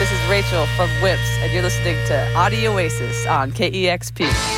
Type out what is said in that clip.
This is Rachel from Whips, and you're listening to Audio Oasis on KEXP.